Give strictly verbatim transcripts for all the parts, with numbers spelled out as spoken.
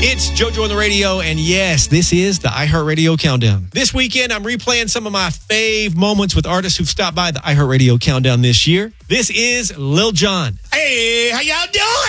It's JoJo on the radio, and yes, this is the iHeartRadio Countdown. This weekend, I'm replaying some of my fave moments with artists who've stopped by the iHeartRadio Countdown this year. This is Lil Jon. Hey, how y'all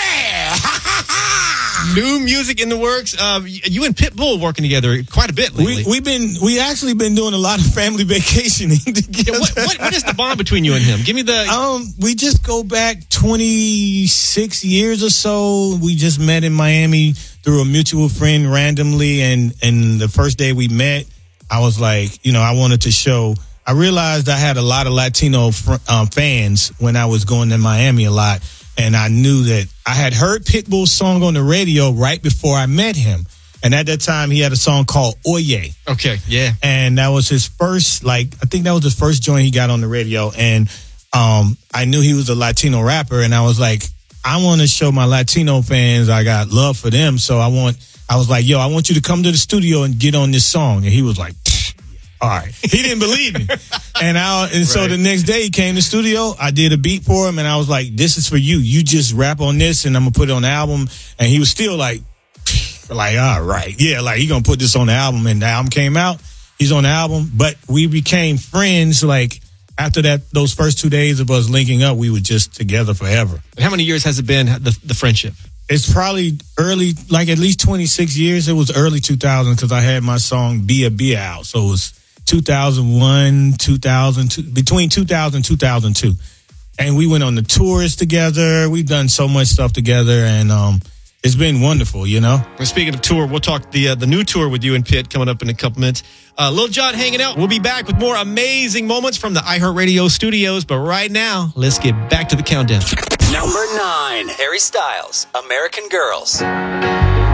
doing? New music in the works. Uh, you and Pitbull working together quite a bit lately. We, we've been, we actually been doing a lot of family vacationing together. Yeah, what, what, what is the bond between you and him? Give me the... Um, we just go back twenty-six years or so. We just met in Miami through a mutual friend randomly, and, and the first day we met, I was like, you know, I wanted to show... I realized I had a lot of Latino fr- um, fans when I was going to Miami a lot, and I knew that I had heard Pitbull's song on the radio right before I met him. And at that time, he had a song called Oye. Okay, yeah. And that was his first, like, I think that was his first joint he got on the radio. And um, I knew he was a Latino rapper, and I was like, I want to show my Latino fans I got love for them. So I want, I was like, yo, I want you to come to the studio and get on this song. And he was like, all right. He didn't believe me. And I, and so right. the next day he came to the studio. I did a beat for him, and I was like, this is for you. You just rap on this, and I'm going to put it on the album. And he was still like, like, all right. Yeah, like, he going to put this on the album. And the album came out. He's on the album. But we became friends, like, after that, those first two days of us linking up, we were just together forever. How many years has it been, the, the friendship? It's probably early, like at least twenty-six years. It was early two thousand because I had my song Bia Bia out. So it was two thousand one, two thousand two, between two thousand and two thousand two. And we went on the tours together. We've done so much stuff together, and um, it's been wonderful, you know? Well, speaking of tour, we'll talk the uh, the new tour with you and Pitt coming up in a couple minutes. Uh, Lil Jon hanging out. We'll be back with more amazing moments from the iHeartRadio studios. But right now, let's get back to the countdown. Number nine, Harry Styles, American Girls.